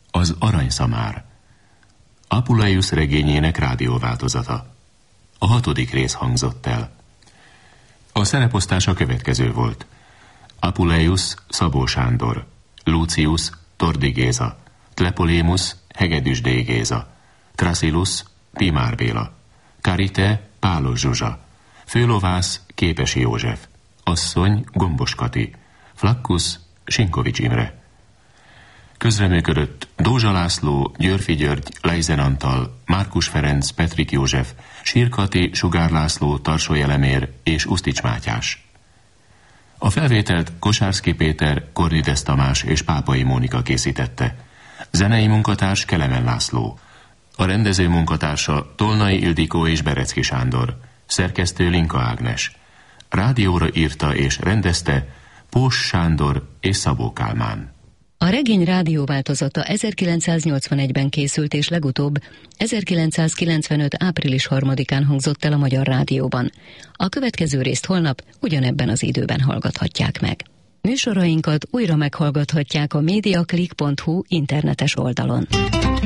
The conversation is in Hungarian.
Az aranyszamár. Apuleius regényének rádióváltozata. A 6. rész hangzott el. A szereposztás a következő volt. Apuleius Szabó Sándor, Lucius Tordi Géza, Tlepolémus Hegedűsdé Géza, Thrasilus Timár Béla, Karite Pálos Zsuzsa, főlovász Képesi József, asszony Gombos Kati, Flakkusz Sinkovics Imre. Közreműködött Dózsa László, Györfi György, Leizen Antal, Márkus Ferenc, Petrik József, Sirkati, Sugár László, Tarsói Elemér és Usztics Mátyás. A felvételt Kosárszky Péter, Kornides Tamás és Pápai Mónika készítette. Zenei munkatárs Kelemen László. A rendező munkatársa Tolnai Ildikó és Berecki Sándor. Szerkesztő Linka Ágnes. Rádióra írta és rendezte Pós Sándor és Szabó Kálmán. A regény rádióváltozata 1981-ben készült, és legutóbb 1995. április 3-án hangzott el a Magyar Rádióban. A következő részt holnap ugyanebben az időben hallgathatják meg. Műsorainkat újra meghallgathatják a mediaclick.hu internetes oldalon.